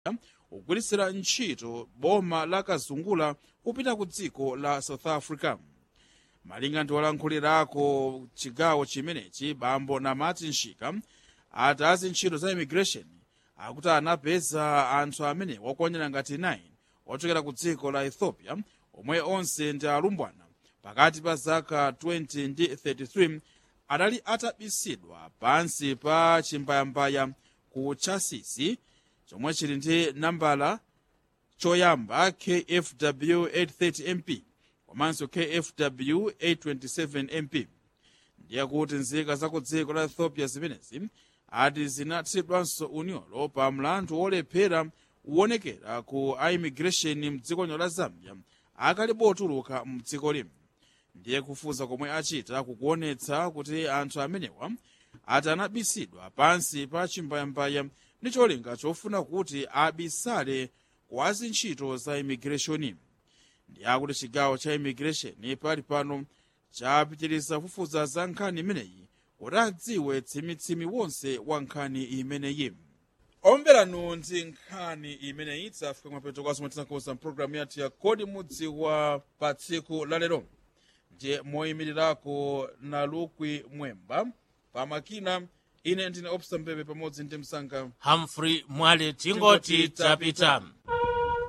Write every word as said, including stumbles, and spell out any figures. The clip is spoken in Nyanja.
ugwirisira ntchito boma la Kazungula upita ku dziko la South Africa. Malinga ndi olankhulirako chigawo chimenechi Bambo Namati Nshika ati azi ntchito za immigration akuti anapeza anthu amene okwanira ngati nine ochokera ku dziko la Ethiopia omwe onse ndi alumbwana pakati pa zaka twenty ndi thirty-three adali atabisidwa pansi pa chimbayambaya ku chassis chomwe chili ndi nambala choyamba K F W eight thirty M P komanso K F W eight twenty-seven M P. Ndiye kuti nzika za ku dziko la Ethiopia zimenezi ati zinathidwanso unyolo pa mlandu wolephera uwonekera ku immigration mdziko la Zambia akali botuluka mdziko limo. Ndiye kufuza komwe achita kukuonetsa kuti anthu amenewa ati anabisidwa pansi pa chimbayambaya ndi cholinga chofuna kuti abisale kwa zintchito za immigration. Ndiye akuti chigawo cha immigration pali pano chapitiriza kufufuza za nkhani imeneyi kuti adziwe tsimitsimi wonse wa nkhani imeneyi. Omveranu ndi nkhani imeneyi tsafika mwapeto kwa somwe tinakonza mpulogalamu yathu ya Kodi Mudziwa pa tsiku la lero. Ndiye moyimirirako na Lukwi Mwemba pamakina ine ndine Opsa Mbebe pamodzi ndi msanga Humphrey Mwale tingoti tapita.